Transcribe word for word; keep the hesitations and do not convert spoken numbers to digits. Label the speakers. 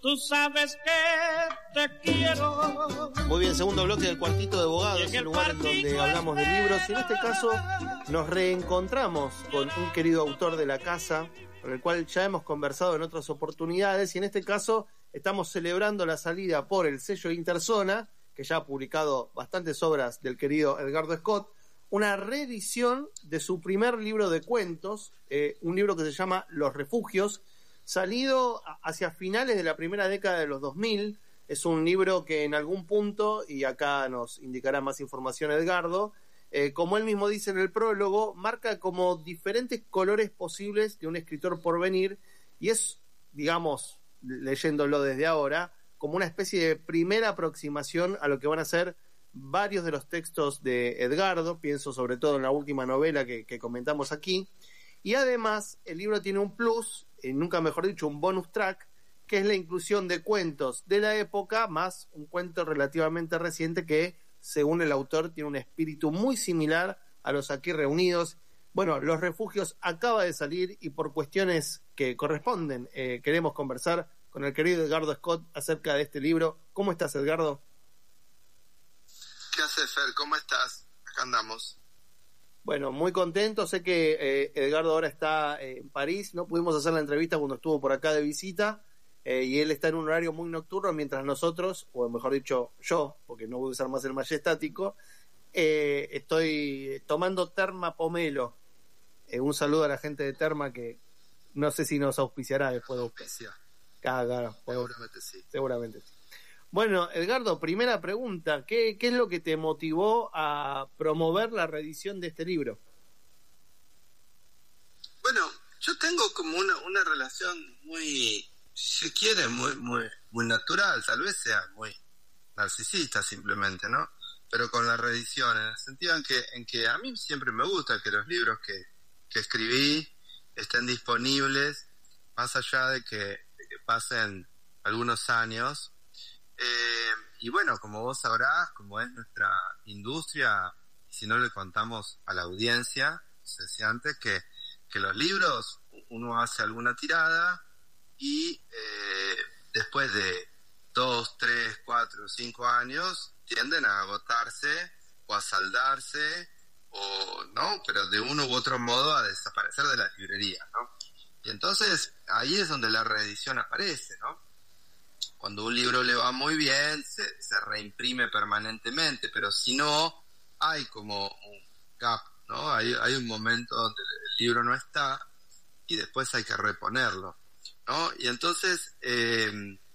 Speaker 1: Tú sabes que te quiero.
Speaker 2: Muy bien, segundo bloque del Cuartito de Abogados, el lugar en donde hablamos de libros. Y en este caso nos reencontramos con un querido autor de la casa, con el cual ya hemos conversado en otras oportunidades. Y en este caso estamos celebrando la salida por el sello Interzona, que ya ha publicado bastantes obras del querido Edgardo Scott, una reedición de su primer libro de cuentos, eh, un libro que se llama Los Refugios, salido hacia finales de la primera década de los dos mil. Es un libro que en algún punto, y acá nos indicará más información Edgardo, eh, como él mismo dice en el prólogo, marca como diferentes colores posibles de un escritor por venir, y es, digamos, leyéndolo desde ahora, como una especie de primera aproximación a lo que van a ser varios de los textos de Edgardo. Pienso sobre todo en la última novela que, que comentamos aquí. Y además el libro tiene un plus, eh, nunca mejor dicho, un bonus track, que es la inclusión de cuentos de la época, más un cuento relativamente reciente que, según el autor, tiene un espíritu muy similar a los aquí reunidos. Bueno, Los Refugios acaba de salir y por cuestiones que corresponden, eh, queremos conversar con el querido Edgardo Scott acerca de este libro. ¿Cómo estás, Edgardo?
Speaker 3: ¿Qué haces, Fer? ¿Cómo estás? Acá andamos.
Speaker 2: Bueno, muy contento. Sé que eh, Edgardo ahora está eh, en París. No pudimos hacer la entrevista cuando estuvo por acá de visita, eh, y él está en un horario muy nocturno, mientras nosotros, o mejor dicho yo, porque no voy a usar más el majestático, eh, estoy tomando Terma Pomelo. Eh, un saludo a la gente de Terma, que no sé si nos auspiciará después de
Speaker 3: Auspicia.
Speaker 2: Claro, claro,
Speaker 3: Seguramente sí.
Speaker 2: Seguramente sí. Bueno, Edgardo, primera pregunta, ¿qué, ¿qué es lo que te motivó a promover la reedición de este libro?
Speaker 3: Bueno, yo tengo como una, una relación muy, si se quiere, muy, muy, muy natural, tal vez sea muy narcisista simplemente, ¿no? Pero con la reedición, en el sentido en que, en que a mí siempre me gusta que los libros que, que escribí estén disponibles, más allá de que, de que pasen algunos años. Eh, y bueno, como vos sabrás, como es nuestra industria, si no le contamos a la audiencia, se decía antes que, que los libros, uno hace alguna tirada y eh, después de dos, tres, cuatro, cinco años tienden a agotarse o a saldarse, o no, pero de uno u otro modo a desaparecer de las librerías, ¿no? Y entonces ahí es donde la reedición aparece, ¿no? Cuando un libro le va muy bien, se, se reimprime permanentemente, pero si no, hay como un gap, ¿no? Hay, hay un momento donde el libro no está y después hay que reponerlo, ¿no? Y entonces, eh,